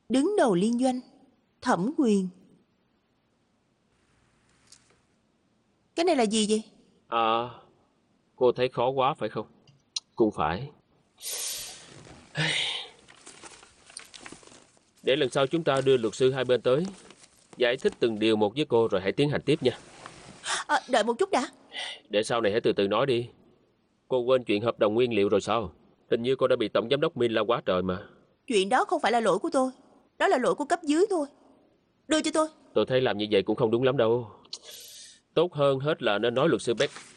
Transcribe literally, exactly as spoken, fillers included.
Đứng đầu liên doanh, thẩm quyền. Cái này là gì vậy? À, cô thấy khó quá phải không? Cũng phải. Để lần sau chúng ta đưa luật sư hai bên tới, giải thích từng điều một với cô rồi hãy tiến hành tiếp nha. À, đợi một chút đã. Để sau này hãy từ từ nói đi. Cô quên chuyện hợp đồng nguyên liệu rồi sao? Hình như cô đã bị tổng giám đốc Min la quá trời mà. Chuyện đó không phải là lỗi của tôi. Đó là lỗi của cấp dưới thôi. Đưa cho tôi. Tôi thấy làm như vậy cũng không đúng lắm đâu. Tốt hơn hết là nên nói luật sư Beck